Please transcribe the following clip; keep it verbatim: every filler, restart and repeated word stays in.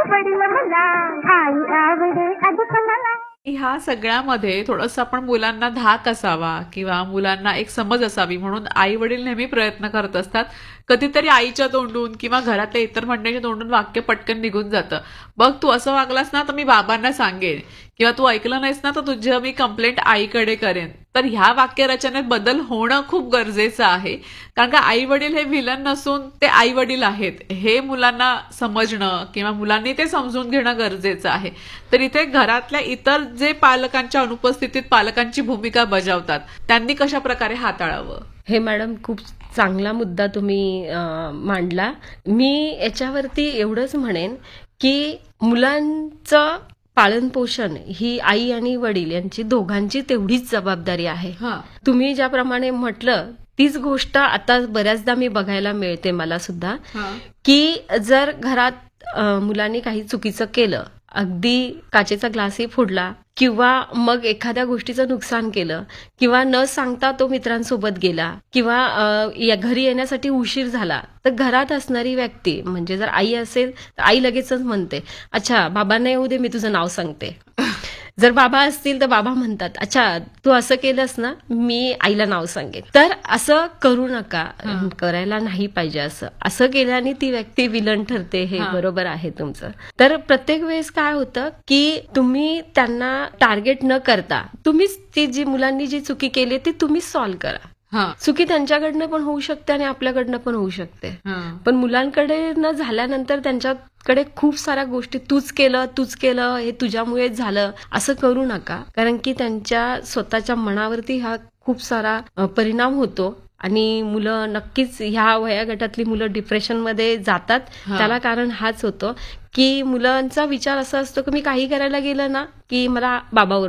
वडील मला आई आवडे अधिक मला. ह्या सगळ्यामध्ये थोडंसं आपण मुलांना धाक असावा किंवा मुलांना एक समज असावी म्हणून आई वडील नेहमी प्रयत्न करत असतात. कधीतरी आईच्या तोंडून किंवा घरातल्या इतर मंडळीच्या तोंडून वाक्य पटकन निघून जातं, बघ तू असं वागलास ना तर मी बाबांना सांगेन, किंवा तू ऐकलं नाहीस ना तर तुझी मी कंप्लेंट आईकडे करेन. तर ह्या वाक्यरचनेत बदल होणं खूप गरजेचं आहे, कारण का आई वडील हे विलन नसून ते आई वडील आहेत हे मुलांना समजणं किंवा मुलांनी ते समजून घेणं गरजेचं आहे. तर इथे घरातल्या इतर जे पालकांच्या अनुपस्थितीत पालकांची भूमिका बजावतात त्यांनी कशा प्रकारे हाताळावं. हे मॅडम खूप चांगला मुद्दा तुम्ही मांडला. मी याच्यावरती एवढंच म्हणेन की मुलांचं पालनपोषण ही आई आणि वडील यांची दोघांची तेवढीच जबाबदारी आहे. तुम्ही ज्याप्रमाणे म्हटलं तीच गोष्ट आता बऱ्याचदा मी बघायला मिळते मला सुद्धा, की जर घरात मुलांनी काही चुकीचं केलं, अगदी काचेचा ग्लासही फोडला किंवा मग एखाद्या गोष्टीचं नुकसान केलं किंवा न सांगता तो मित्रांसोबत गेला किंवा या घरी येण्यासाठी उशीर झाला, तर घरात असणारी व्यक्ती म्हणजे जर आई असेल तर आई लगेचच म्हणते, अच्छा बाबांना येऊ दे, मी तुझं नाव सांगते. जर बाबा असतील तर बाबा म्हणतात, अच्छा तू असं केलंस ना, मी आईला नाव सांगेन. तर असं करू नका, करायला नाही पाहिजे. असं असं केल्याने ती व्यक्ती विलन ठरते, हे बरोबर आहे तुमचं. तर प्रत्येक वेळेस काय होतं की तुम्ही त्यांना टार्गेट न करता तुम्हीच ती जी मुलांनी जी चुकी केली ती तुम्हीच सॉल्व्ह करा. चुकी त्यांच्याकडनं पण होऊ शकते आणि आपल्याकडनं पण होऊ शकते, पण मुलांकडे न झाल्यानंतर त्यांच्याकडे खूप साऱ्या गोष्टी तूच केलं तूच केलं हे तुझ्यामुळेच झालं असं करू नका, कारण की त्यांच्या स्वतःच्या मनावरती हा खूप सारा परिणाम होतो आणि मुलं नक्कीच ह्या वयागटातली मुलं डिप्रेशनमध्ये जातात. त्याला कारण हाच होतो की मुलांचा विचार असा असतो की मी काही करायला गेलं ना की मला बाबावर